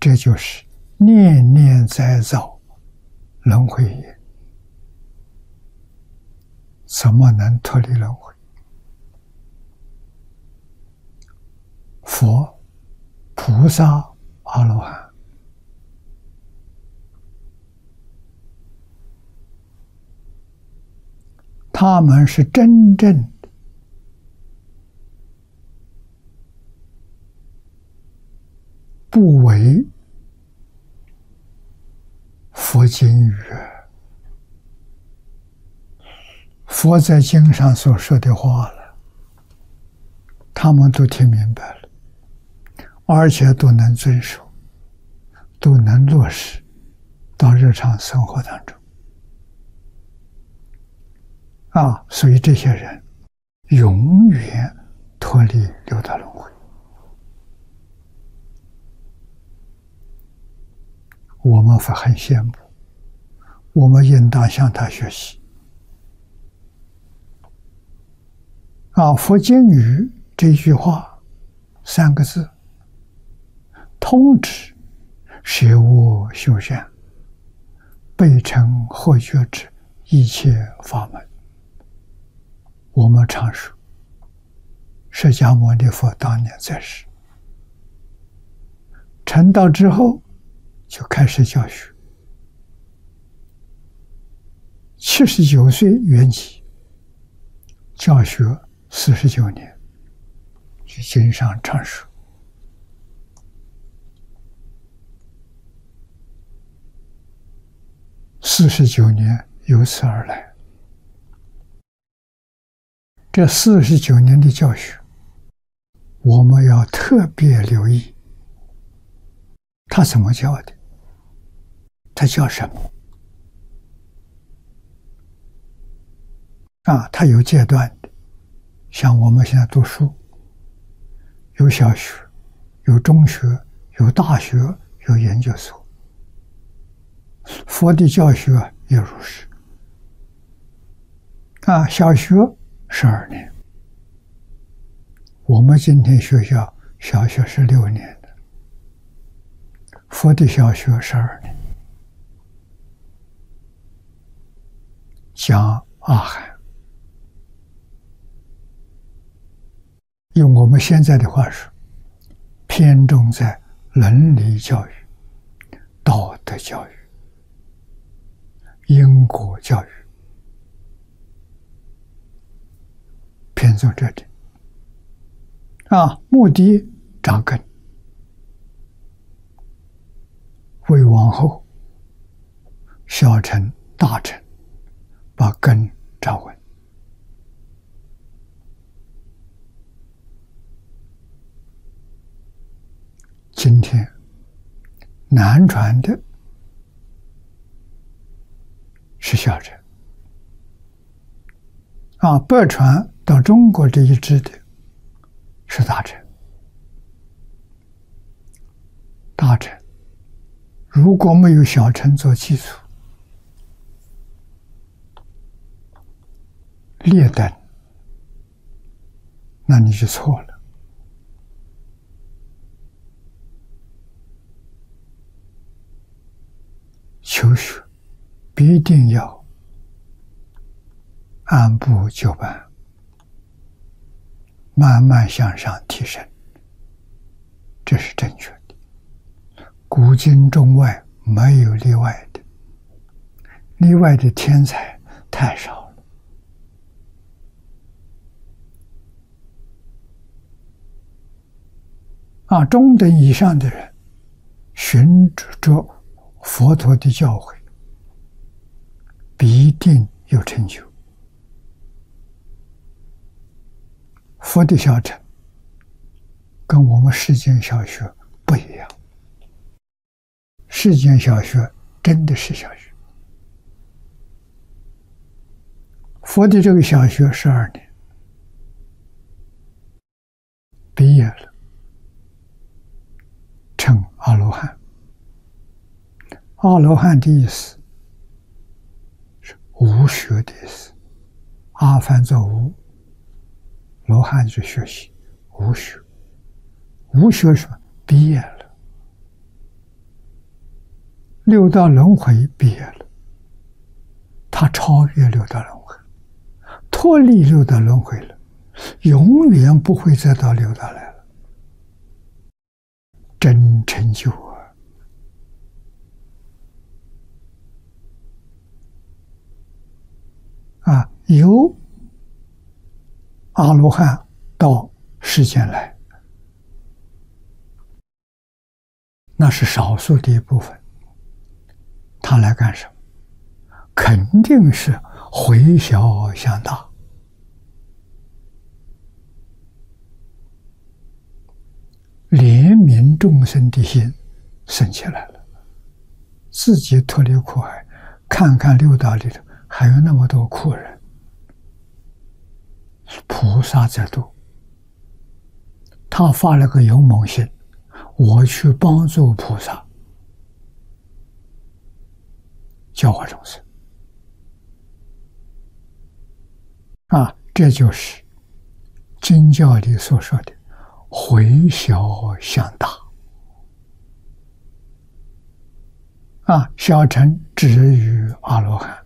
这就是念念在造轮回业，怎么能脱离轮回？佛、菩萨、阿罗汉，他们是真正不违佛经语，佛在经上所说的话了，他们都听明白了，而且都能遵守，都能落实到日常生活当中。所以这些人永远脱离六道轮回。我们会很羡慕，我们应当向他学习。佛经语这句话3个字，通指舍我修善，备成获觉之一切法门。我们常说，释迦牟尼佛当年在世，成道之后就开始教学，79岁圆寂，教学49年，就经上常说，49年由此而来。这49年的教学，我们要特别留意他怎么教的，他教什么？他有阶段的，像我们现在读书，有小学，有中学，有大学，有研究所。佛的教学也如是。小学12年，我们今天学校小学是6年的，佛的小学12年，讲阿含。用我们现在的话说，偏重在伦理教育、道德教育、因果教育，偏重这点。目的扎根，为往后小乘大乘把根扎稳。今天南传的是小乘，北传到中国这一支的是大乘。大乘如果没有小乘做基础，劣等，那你就错了。求学必定要按部就班，慢慢向上提升，这是正确的。古今中外没有例外的，例外的天才太少了。中等以上的人，循着佛陀的教诲，必定有成就。佛的小乘跟我们世间小学不一样，世间小学真的是小学，佛的这个小学12年，毕业了，成阿罗汉。阿罗汉的意思是无学的意思，阿翻作无，罗汉就学习无学。无学是毕业了， 六道轮回毕业了，他超越六道轮回，脱离六道轮回了，永远不会再到六道来了，真成就啊！由阿罗汉到世间来，那是少数的一部分。他来干什么？肯定是回小向大，怜悯众生的心生起来了，自己脱离苦海，看看六道里头还有那么多苦人，菩萨在度，他发了个勇猛心，我去帮助菩萨，教化众生啊，这就是经教里所说的回小向大啊，小乘止于阿罗汉，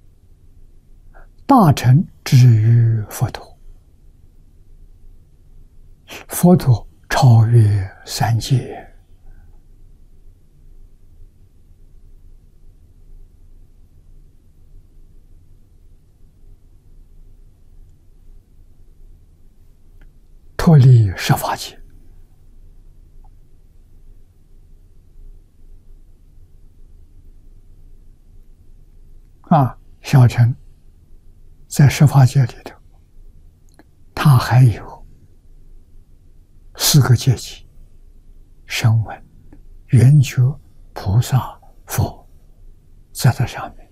大乘止于佛陀，佛陀超越三界，脱离十法界啊，小乘在十法界里头，他还有四个阶级：声闻、缘觉、菩萨、佛，在这上面。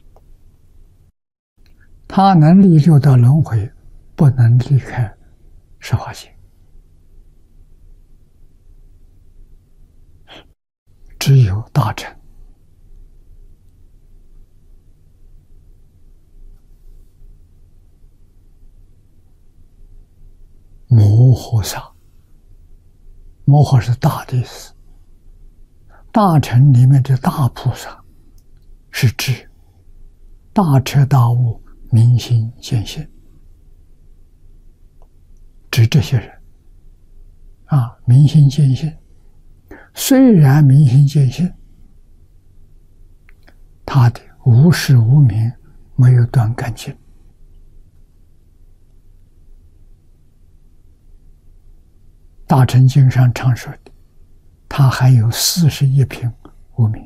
他能离六道轮回，不能离开十法界，只有大乘。摩诃萨，摩诃是大的意思，大乘里面的大菩萨是指大彻大悟、明心见性，指这些人啊，明心见性。虽然明心见性，他的无始无明没有断干净。大乘经上常说的，他还有41品无明。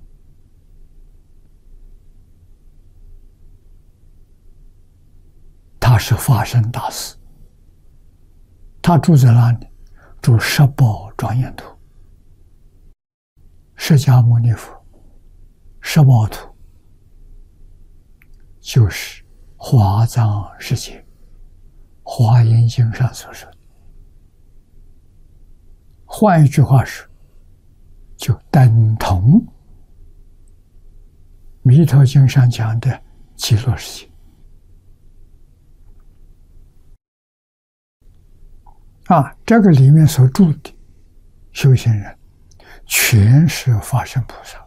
他是法身大士，他住在哪里？住十宝庄严土。释迦牟尼佛十宝土就是华藏世界华严经上所说的，换一句话说，就等同弥陀经上讲的极乐世界啊，这个里面所住的修行人全是法身菩萨，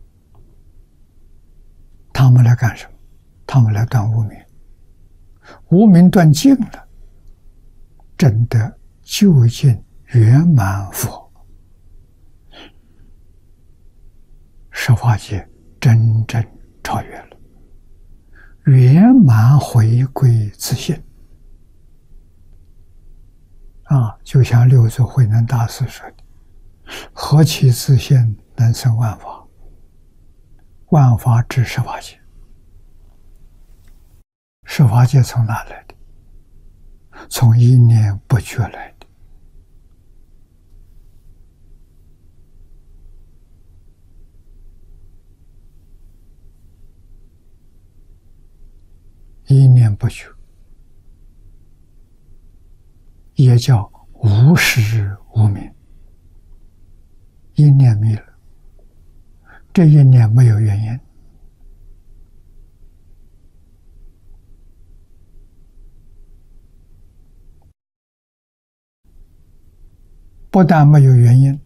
他们来干什么？他们来断无明，无明断尽了，证得究竟圆满佛，十法界真正超越了，圆满回归自性啊！就像六祖慧能大师说的，何其自性能生万法，万法之十法界。十法界从哪来的？从一念不觉来的。一念不觉，也叫无始无明。一念灭了，这一念没有原因，不但没有原因，